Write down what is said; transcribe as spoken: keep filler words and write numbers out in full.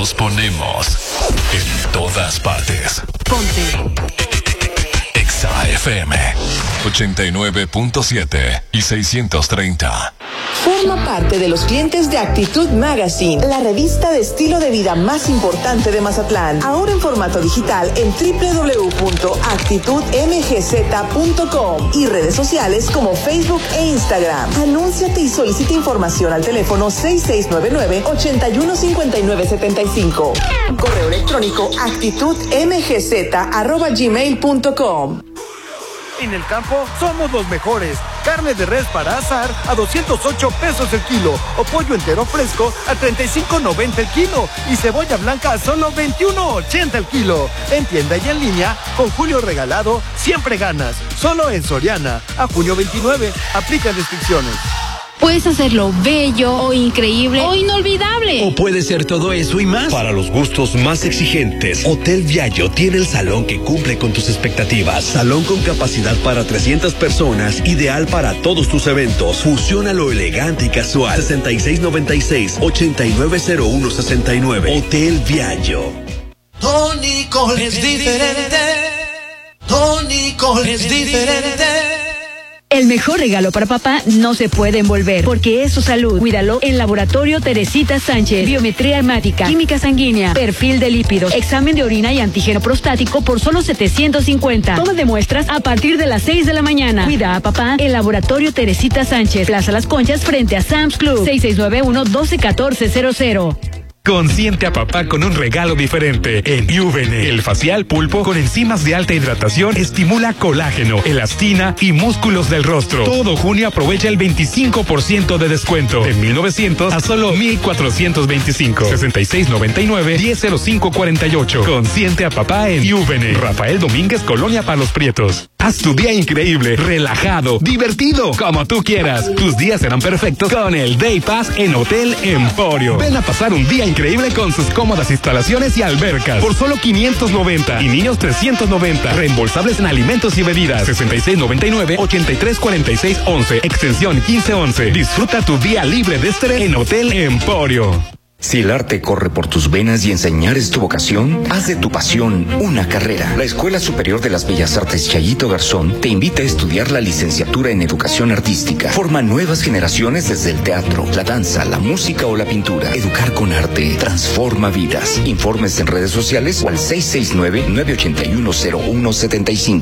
Nos ponemos en todas partes. Ponte Exa F M ochenta y nueve punto siete y seiscientos treinta. Forma parte de los clientes de Actitud Magazine, la revista de estilo de vida más importante de Mazatlán. Ahora en formato digital en doble u doble u doble u punto actitud m g z punto com y redes sociales como Facebook e Instagram. Anúnciate y solicita información al teléfono seis seis nueve nueve, ocho uno cinco nueve siete cinco. Correo electrónico actitudmgz arroba gmail punto com. En el campo somos los mejores. Carne de res para asar a doscientos ocho pesos el kilo. O pollo entero fresco a treinta y cinco noventa el kilo. Y cebolla blanca a solo veintiuno ochenta el kilo. En tienda y en línea, con Julio Regalado, siempre ganas. Solo en Soriana. A junio veintinueve. Aplica restricciones. Puedes hacerlo bello o increíble o inolvidable. O puede ser todo eso y más. Para los gustos más exigentes, Hotel Viallo tiene el salón que cumple con tus expectativas. Salón con capacidad para trescientas personas, ideal para todos tus eventos. Fusiona lo elegante y casual. sesenta y seis noventa y seis, ochenta y nueve cero uno sesenta y nueve. Hotel Viallo. Tónico es diferente. Tónico es diferente. El mejor regalo para papá no se puede envolver, porque es su salud. Cuídalo en Laboratorio Teresita Sánchez. Biometría hemática, química sanguínea, perfil de lípidos, examen de orina y antígeno prostático por solo setecientos cincuenta. Toma de muestras a partir de las seis de la mañana. Cuida a papá en Laboratorio Teresita Sánchez, Plaza Las Conchas, frente a Sam's Club. seis seis nueve uno, uno dos uno cuatro cero cero. Consiente a papá con un regalo diferente. En Juvene, el facial pulpo con enzimas de alta hidratación estimula colágeno, elastina y músculos del rostro. Todo junio aprovecha el veinticinco por ciento de descuento. En mil novecientos a solo mil cuatrocientos veinticinco. sesenta y seis noventa y nueve, diez cero cinco cuarenta y ocho. Consiente a papá en Juvene. Rafael Domínguez, Colonia Palos Prietos. Haz tu día increíble, relajado, divertido, como tú quieras. Tus días serán perfectos con el Day Pass en Hotel Emporio. Ven a pasar un día increíble con sus cómodas instalaciones y albercas por solo quinientos noventa y niños trescientos noventa. Reembolsables en alimentos y bebidas. sesenta y seis noventa y nueve, ochenta y tres cuarenta y seis once, extensión quince once. Disfruta tu día libre de estrés en Hotel Emporio. Si el arte corre por tus venas y enseñar es tu vocación, haz de tu pasión una carrera. La Escuela Superior de las Bellas Artes Chayito Garzón te invita a estudiar la licenciatura en Educación Artística. Forma nuevas generaciones desde el teatro, la danza, la música o la pintura. Educar con arte transforma vidas. Informes en redes sociales o al seis seis nueve, nueve ocho uno, cero uno siete cinco.